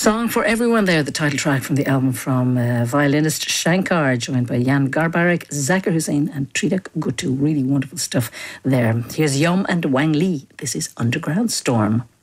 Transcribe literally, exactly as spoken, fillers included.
Song for Everyone there, the title track from the album from uh, violinist Shankar, joined by Jan Garbarek, Zakir Hussain and Tridak Guttu. Really wonderful stuff there. Here's Yum and Wang Lee. This is Underground Storm.